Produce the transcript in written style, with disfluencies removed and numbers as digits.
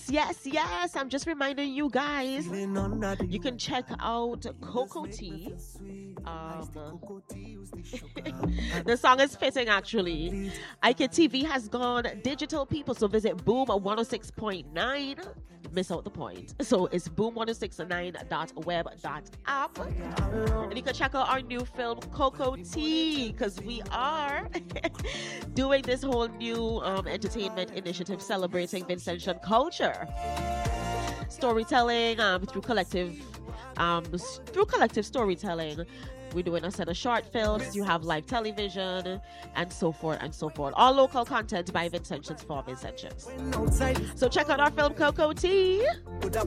Yes. I'm just reminding you guys, you can check out Cocoa Tea. The song is fitting actually. IKTV has gone digital, people, so visit Boom 106.9. Miss out the point. So it's boom1069.web.app. And you can check out our new film, Cocoa Tea, because we are doing this whole new entertainment initiative celebrating Vincentian culture. Storytelling through collective storytelling. We're doing a set of short films. You have live television and so forth and so forth. All local content by Vincentians for Vincentians. So check out our film Cocoa Tea.